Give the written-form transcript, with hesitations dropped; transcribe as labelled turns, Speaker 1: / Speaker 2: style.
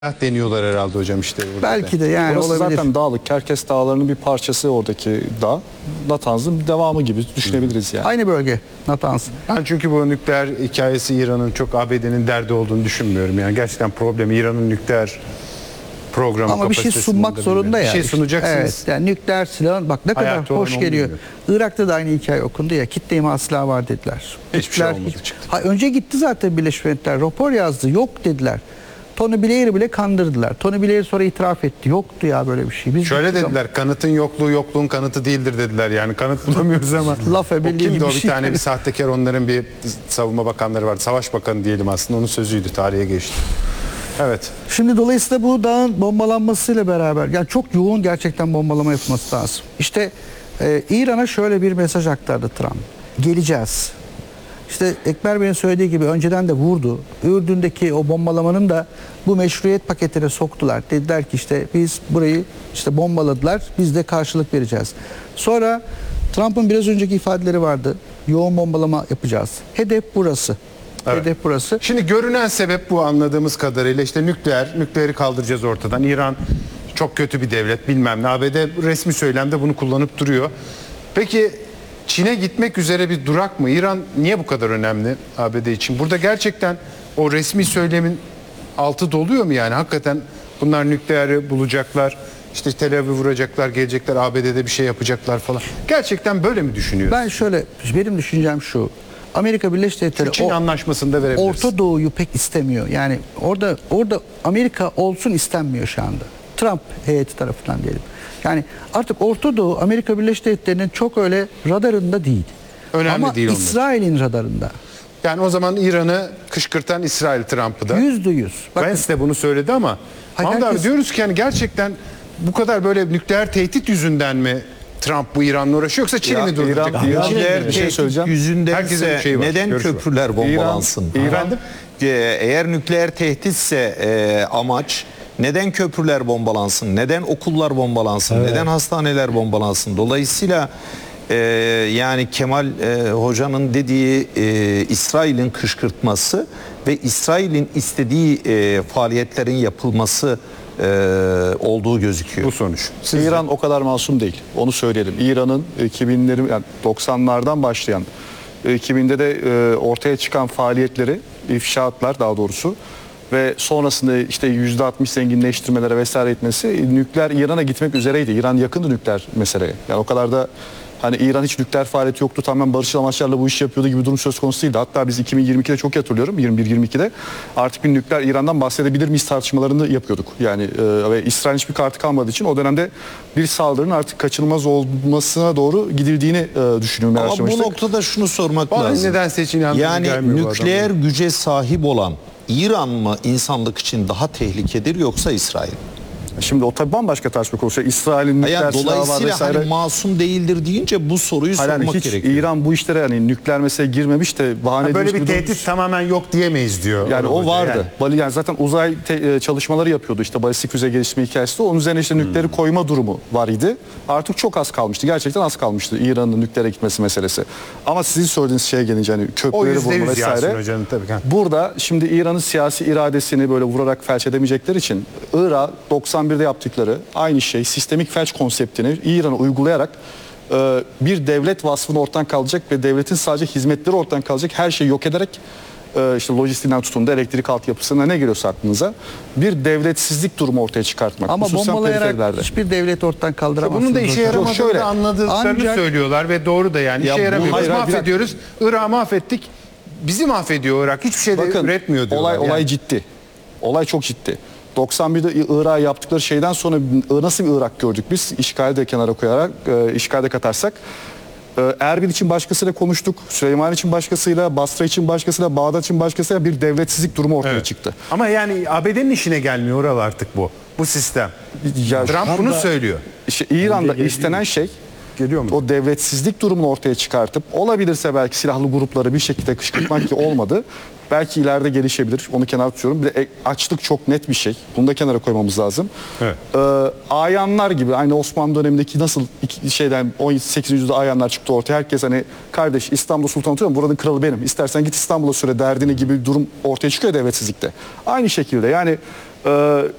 Speaker 1: deniyorlar herhalde hocam işte.
Speaker 2: Belki de yani
Speaker 3: Orası
Speaker 2: olabilir.
Speaker 3: zaten dağlık. Kerkes Dağları'nın bir parçası oradaki dağ. Natanz'ın bir devamı gibi düşünebiliriz yani.
Speaker 2: Aynı bölge Natanz.
Speaker 1: Ben çünkü bu nükleer hikayesi İran'ın çok ABD'nin derdi olduğunu düşünmüyorum. Yani gerçekten problemi İran'ın nükleer programı
Speaker 2: Ama bir şey
Speaker 1: kapasitesinde
Speaker 2: sunmak zorunda
Speaker 1: bilmiyorum.
Speaker 2: ya.
Speaker 1: Bir şey sunacaksınız.
Speaker 2: Evet, yani nükleer silahın bak ne kadar
Speaker 1: Hayatı olan
Speaker 2: hoş geliyor.
Speaker 1: olmuyor.
Speaker 2: Irak'ta da aynı hikaye okundu ya. Kitle imha silahı var dediler.
Speaker 1: Hiçbir şey
Speaker 2: Nükleer
Speaker 1: olmadı çıktı.
Speaker 2: Önce gitti zaten Birleşmiş Milletler. Rapor yazdı. Yok dediler. Tony Blair'i bile kandırdılar. Tony Blair sonra itiraf etti. Yoktu ya böyle bir şey. Biz
Speaker 1: Şöyle
Speaker 2: gittik
Speaker 1: dediler, kanıtın yokluğu yokluğun kanıtı değildir dediler. Yani kanıt bulamıyoruz ama.
Speaker 2: Laf
Speaker 1: O
Speaker 2: ebelliği
Speaker 1: kimdi
Speaker 2: gibi
Speaker 1: o
Speaker 2: bir
Speaker 1: bir
Speaker 2: şey.
Speaker 1: tane bir sahtekar, onların bir savunma bakanları vardı. Savaş bakanı diyelim aslında, onun sözüydü, tarihe geçti. Evet.
Speaker 2: Şimdi dolayısıyla bu dağın bombalanmasıyla beraber yani çok yoğun gerçekten bombalama yapılması lazım. İşte İran'a şöyle bir mesaj aktardı Trump. Geleceğiz. İşte Ekber Bey'in söylediği gibi önceden de vurdu. Ürdün'deki o bombalamanın da bu meşruiyet paketine soktular. Dediler ki işte biz burayı işte bombaladılar. Biz de karşılık vereceğiz. Sonra Trump'ın biraz önceki ifadeleri vardı. Yoğun bombalama yapacağız. Hedef burası.
Speaker 1: Evet.
Speaker 2: Hedef burası.
Speaker 1: Şimdi görünen sebep bu anladığımız kadarıyla, işte nükleeri kaldıracağız ortadan. İran çok kötü bir devlet bilmem ne. ABD resmi söylemde bunu kullanıp duruyor. Peki Çin'e gitmek üzere bir durak mı? İran niye bu kadar önemli ABD için? Burada gerçekten o resmi söylemin altı doluyor mu yani? Hakikaten bunlar nükleeri bulacaklar, işte Tel Aviv'i vuracaklar, gelecekler ABD'de bir şey yapacaklar falan. Gerçekten böyle mi düşünüyorsun?
Speaker 2: Ben şöyle, benim düşüncem şu. Amerika Birleşik Devletleri
Speaker 1: Çin anlaşmasında verebiliriz.
Speaker 2: Orta Doğu'yu pek istemiyor. Yani orada Amerika olsun istenmiyor şu anda. Trump heyeti tarafından diyelim. Yani artık Orta Doğu Amerika Birleşik Devletleri'nin çok öyle radarında değil.
Speaker 1: Önemli
Speaker 2: ama
Speaker 1: değil onlar.
Speaker 2: İsrail'in radarında.
Speaker 1: Yani o zaman İran'ı kışkırtan İsrail Trump'ı da.
Speaker 2: %100. Bakın,
Speaker 1: Vance de bunu söyledi ama
Speaker 2: Hayır,
Speaker 1: Hamdi abi
Speaker 2: herkes-
Speaker 1: diyoruz ki yani gerçekten bu kadar böyle nükleer tehdit yüzünden mi Trump bu İran'la uğraşıyor, yoksa Çin'i mi durduracak?
Speaker 3: İran-
Speaker 4: Nükleer
Speaker 3: bir şey
Speaker 4: tehdit
Speaker 3: söyleyeceğim.
Speaker 1: Herkesin bir
Speaker 4: yüzündense
Speaker 1: şeyi var,
Speaker 4: neden
Speaker 1: görüşü var.
Speaker 4: köprüler bombalansın?
Speaker 1: İran-
Speaker 4: Eğer nükleer tehditse amaç, neden köprüler bombalansın? Neden okullar bombalansın? Neden hastaneler bombalansın? Dolayısıyla yani Kemal Hoca'nın dediği İsrail'in kışkırtması ve İsrail'in istediği faaliyetlerin yapılması olduğu gözüküyor.
Speaker 1: Bu sonuç.
Speaker 3: İran o kadar masum değil. Onu söyleyelim. İran'ın 2000'lerin yani 90'lardan başlayan 2000'de de ortaya çıkan faaliyetleri, ifşaatlar daha doğrusu ve sonrasında işte %60 zenginleştirmelere vesaire etmesi, nükleer İran'a gitmek üzereydi. İran yakındı nükleer meseleye. Yani o kadar da hani İran hiç nükleer faaliyeti yoktu, tamamen barışçıl amaçlarla bu işi yapıyordu gibi durum söz konusu değildi. Hatta biz 2022'de çok iyi hatırlıyorum, 21-22'de artık bir nükleer İran'dan bahsedebilir miyiz tartışmalarını yapıyorduk. Yani ve İsrail hiçbir kartı kalmadığı için o dönemde bir saldırının artık kaçınılmaz olmasına doğru gidildiğini düşünüyorum.
Speaker 4: Ama bu noktada şunu sormak
Speaker 1: Bana
Speaker 4: lazım.
Speaker 1: nedense hiç inandırıcı
Speaker 4: Yani
Speaker 1: gelmiyor bu
Speaker 4: nükleer
Speaker 1: adamlar.
Speaker 4: güce sahip olan İran mı insanlık için daha tehlikedir yoksa İsrail?
Speaker 3: Şimdi o tabii bambaşka tartışma konusu. İsrail'in nükleer
Speaker 4: Yani
Speaker 3: silahı var
Speaker 4: dolayısıyla
Speaker 3: vesaire.
Speaker 4: hani masum değildir deyince bu soruyu
Speaker 3: Hayır,
Speaker 4: sormak
Speaker 3: hiç
Speaker 4: gerekiyor.
Speaker 3: İran bu işlere hani nükleer meseleye girmemiş de bahane
Speaker 1: Ha, böyle
Speaker 3: edilmiş
Speaker 1: bir
Speaker 3: gibi
Speaker 1: tehdit tamamen yok diyemeyiz diyor.
Speaker 3: yani
Speaker 1: Orhan
Speaker 3: o
Speaker 1: Hoca.
Speaker 3: vardı.
Speaker 1: Yani.
Speaker 3: Yani zaten uzay çalışmaları yapıyordu, işte balistik füze geliştirme hikayesi de. Onun üzerine işte nükleeri koyma durumu var idi. Artık çok az kalmıştı. Gerçekten az kalmıştı İran'ın nükleere gitmesi meselesi. Ama sizin söylediğiniz şeye gelince hani
Speaker 1: O
Speaker 3: köprüleri vurma
Speaker 1: %100 Yasin
Speaker 3: vesaire.
Speaker 1: Hoca'nın tabii ki.
Speaker 3: Burada şimdi İran'ın siyasi iradesini böyle vurarak felç edemeyecekleri için Irak'a 91'de yaptıkları aynı şey, sistemik felç konseptini İran'a uygulayarak bir devlet vasfını ortadan kaldıracak ve devletin sadece hizmetleri ortadan kalacak, her şeyi yok ederek işte lojistiğinden tutun da elektrik altyapısına ne geliyorsa aklınıza bir devletsizlik durumu ortaya çıkartmak.
Speaker 2: ama
Speaker 3: Hususen
Speaker 2: bombalayarak
Speaker 3: periferilerde.
Speaker 2: hiçbir devlet ortadan kaldıramazsınız.
Speaker 1: Bunun da işe
Speaker 2: hocam.
Speaker 1: yaramadığını
Speaker 3: şöyle,
Speaker 1: da anladıklarını
Speaker 2: ancak-
Speaker 1: söylüyorlar ve doğru da yani.
Speaker 4: Ya
Speaker 1: İşe
Speaker 4: bu-
Speaker 1: yaramıyor. Biz
Speaker 3: hayır,
Speaker 1: mahvediyoruz. Irak'ı mahvettik. Bizi mahvediyor Irak. Hiçbir şey de
Speaker 3: Bakın
Speaker 1: üretmiyor diyorlar.
Speaker 3: olay
Speaker 1: Yani.
Speaker 3: ciddi. Olay çok ciddi. 91'de Irak'a yaptıkları şeyden sonra nasıl bir Irak gördük biz? İşgali de kenara koyarak, işgali de katarsak. Erbil için başkasıyla konuştuk. Süleyman için başkasıyla, Basra için başkasıyla, Bağdat için başkasıyla bir devletsizlik durumu ortaya
Speaker 1: Evet.
Speaker 3: çıktı.
Speaker 1: Ama yani ABD'nin işine gelmiyor Oral artık bu. Bu sistem.
Speaker 3: Ya
Speaker 1: Trump bunu söylüyor.
Speaker 3: İşte İran'da istenen şey
Speaker 1: Geliyor mu?
Speaker 3: o devletsizlik durumunu ortaya çıkartıp olabilirse belki silahlı grupları bir şekilde kışkırtmak ki olmadı. Belki ileride gelişebilir. Onu kenara tutuyorum. Bir de açlık çok net bir şey. Bunu da kenara koymamız lazım.
Speaker 1: Evet.
Speaker 3: Ayanlar gibi aynı Osmanlı dönemindeki nasıl şeyden 18. yüzyılda ayanlar çıktı ortaya. Herkes hani kardeş İstanbul Sultanı tutuyorum, buranın kralı benim. İstersen git İstanbul'a süre derdini gibi bir durum ortaya çıkıyor devletsizlikte. Aynı şekilde yani Ee,